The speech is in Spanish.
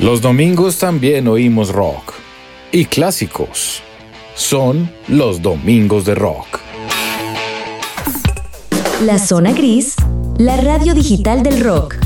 Los domingos también oímos rock y clásicos. Son los domingos de rock. La Zona Gris, la radio digital del rock.